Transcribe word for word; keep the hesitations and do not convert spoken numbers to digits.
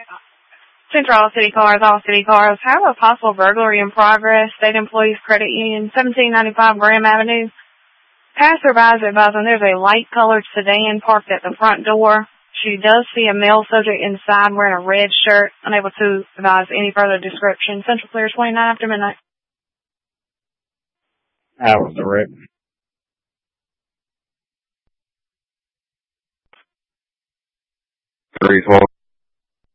Central City Cars, all city cars. Have a possible burglary in progress. State Employees Credit Union, seventeen ninety-five Graham Avenue. Passerbys advising there's a light-colored sedan parked at the front door. She does see a male subject inside wearing a red shirt, unable to advise any further description. Central clear twenty-nine after midnight. That was the rip. Three, twelve.